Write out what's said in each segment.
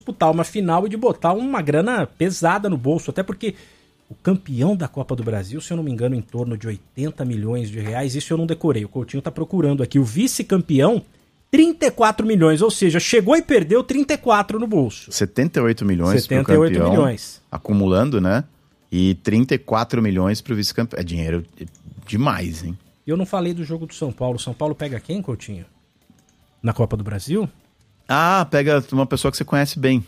disputar uma final e de botar uma grana pesada no bolso, até porque o campeão da Copa do Brasil, se eu não me engano, em torno de 80 milhões de reais, isso eu não decorei, o Coutinho tá procurando aqui, o vice-campeão, 34 milhões, ou seja, chegou e perdeu 34 no bolso. 78 milhões pro campeão, acumulando, né? E 34 milhões pro vice-campeão. É dinheiro demais, hein? Eu não falei do jogo do São Paulo. São Paulo pega quem, Coutinho? Na Copa do Brasil? Ah, pega uma pessoa que você conhece bem.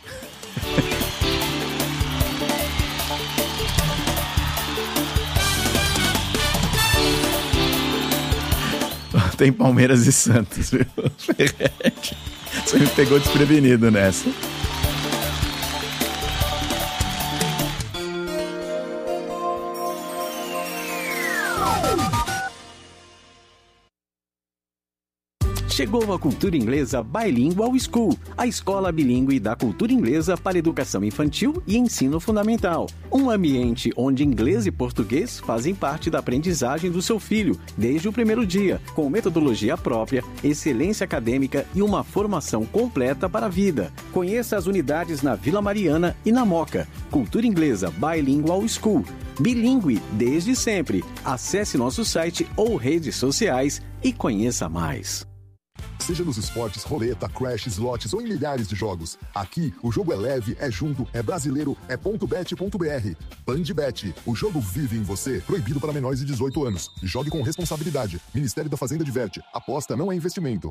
Tem Palmeiras e Santos, viu? Você me pegou desprevenido nessa. Chegou a Cultura Inglesa Bilingual School, a escola bilíngue da cultura inglesa para educação infantil e ensino fundamental. Um ambiente onde inglês e português fazem parte da aprendizagem do seu filho desde o primeiro dia, com metodologia própria, excelência acadêmica e uma formação completa para a vida. Conheça as unidades na Vila Mariana e na Moca. Cultura Inglesa Bilingual School. Bilíngue desde sempre. Acesse nosso site ou redes sociais e conheça mais. Seja nos esportes, roleta, crash, slots ou em milhares de jogos. Aqui, o jogo é leve, é junto, é brasileiro, é .bet.br. Bandbet, o jogo vive em você. Proibido para menores de 18 anos. Jogue com responsabilidade. Ministério da Fazenda diverte. Aposta não é investimento.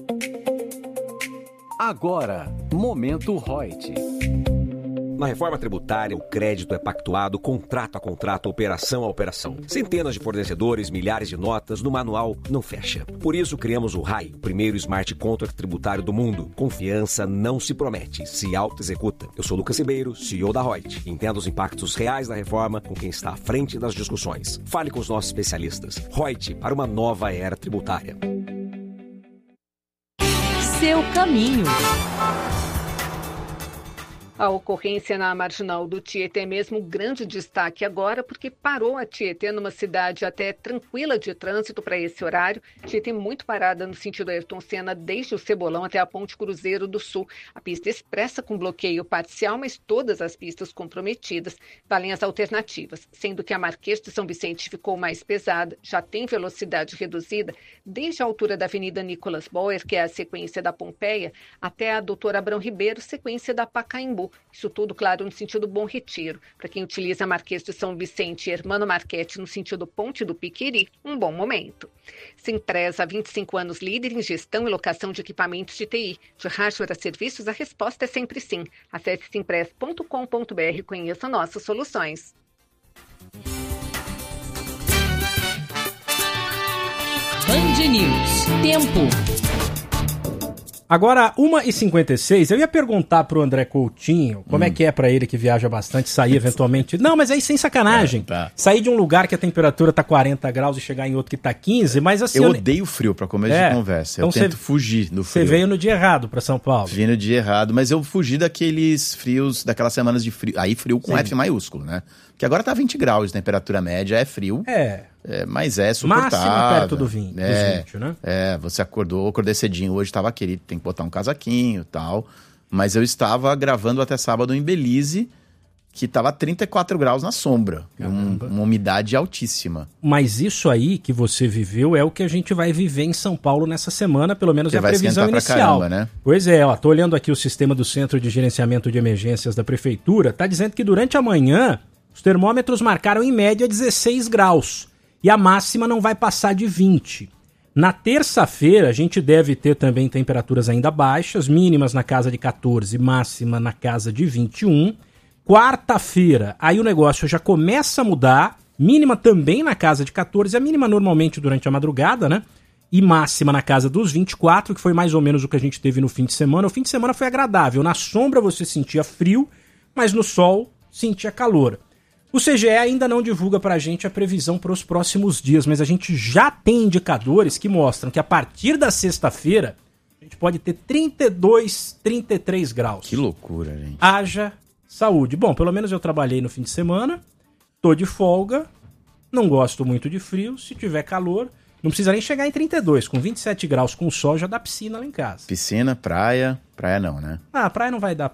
Agora, Momento Reut. Na reforma tributária, o crédito é pactuado contrato a contrato, operação a operação. Centenas de fornecedores, milhares de notas, no manual não fecha. Por isso criamos o RAI, o primeiro smart contract tributário do mundo. Confiança não se promete, se auto-executa. Eu sou Lucas Ribeiro, CEO da Reut. Entenda os impactos reais da reforma com quem está à frente das discussões. Fale com os nossos especialistas. Reut, para uma nova era tributária. Seu caminho. A ocorrência na Marginal do Tietê é mesmo grande destaque agora, porque parou a Tietê numa cidade até tranquila de trânsito para esse horário. Tietê muito parada no sentido Ayrton Senna, desde o Cebolão até a Ponte Cruzeiro do Sul. A pista expressa com bloqueio parcial, mas todas as pistas comprometidas. Valem as alternativas, sendo que a Marquês de São Vicente ficou mais pesada, já tem velocidade reduzida, desde a altura da Avenida Nicolas Boer, que é a sequência da Pompeia, até a Doutor Abrão Ribeiro, sequência da Pacaembu. Isso tudo, claro, no sentido Bom Retiro. Para quem utiliza Marquês de São Vicente e Hermano Marchetti no sentido Ponte do Piquiri, um bom momento. Simpresa, há 25 anos líder em gestão e locação de equipamentos de TI. De hardware a serviços, a resposta é sempre sim. Acesse simpress.com.br e conheça nossas soluções. Band News. Tempo. Agora, 1h56, eu ia perguntar pro André Coutinho como é que é pra ele que viaja bastante, sair eventualmente... Não, mas aí sem sacanagem. Tá. Sair de um lugar que a temperatura tá 40 graus e chegar em outro que tá 15, mas assim... Eu odeio frio pra começo de conversa. Então eu tento fugir do frio. Você veio no dia errado pra São Paulo. Vim no dia errado, mas eu fugi daqueles frios, daquelas semanas de frio. Aí frio com F maiúsculo, né? Porque agora tá 20 graus de temperatura média, é frio. Mas é suportável. Máximo perto do 20, dos 20, né? Você acordei cedinho, hoje tava querido, tem que botar um casaquinho e tal. Mas eu estava gravando até sábado em Belize, que tava 34 graus na sombra. Uma umidade altíssima. Mas isso aí que você viveu é o que a gente vai viver em São Paulo nessa semana, pelo menos é a previsão inicial. Caramba, né? Pois é, tô olhando aqui o sistema do Centro de Gerenciamento de Emergências da Prefeitura, tá dizendo que durante a manhã os termômetros marcaram em média 16 graus. E a máxima não vai passar de 20. Na terça-feira, a gente deve ter também temperaturas ainda baixas, mínimas na casa de 14, máxima na casa de 21. Quarta-feira, aí o negócio já começa a mudar, mínima também na casa de 14, a mínima normalmente durante a madrugada, né? E máxima na casa dos 24, que foi mais ou menos o que a gente teve no fim de semana. O fim de semana foi agradável. Na sombra você sentia frio, mas no sol sentia calor. O CGE ainda não divulga pra gente a previsão para os próximos dias, mas a gente já tem indicadores que mostram que a partir da sexta-feira a gente pode ter 32, 33 graus. Que loucura, gente. Haja saúde. Bom, pelo menos eu trabalhei no fim de semana, tô de folga, não gosto muito de frio, se tiver calor, Não precisa nem chegar em 32. Com 27 graus com sol já dá piscina lá em casa. Piscina, praia. Praia não, né? Ah, praia não vai dar